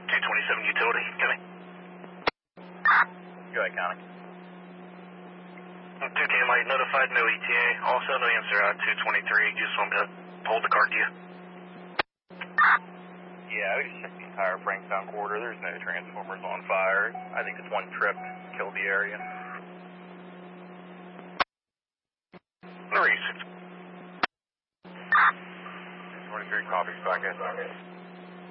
227 utility, coming. Go ahead, Connie. 210 light notified, no ETA. Also, no answer out 223. Just want to hold the car to you. Yeah, we just checked the entire Franktown corridor. There's no transformers on fire. I think just one trip killed the area. 36. 23 copies back in.